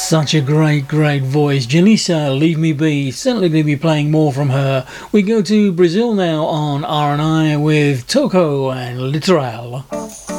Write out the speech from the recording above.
Such a great voice. Janissa, Leave Me Be. Certainly going to be playing more from her. We go to Brazil now on R&I with Toko and Literal.